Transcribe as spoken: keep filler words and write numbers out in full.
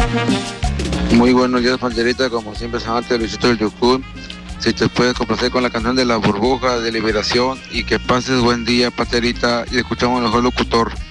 Muy buenos días, Panterita, como siempre, Sanante, Luisito del Yucún. Si te puedes complacer con la canción de La Burbuja de Liberación y que pases buen día, Panterita, y escuchamos al mejor locutor.